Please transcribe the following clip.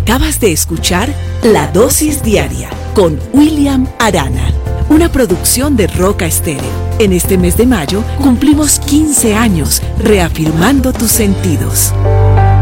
Acabas de escuchar La Dosis Diaria con William Arana, una producción de Roca Estéreo. En este mes de mayo cumplimos 15 años reafirmando tus sentidos.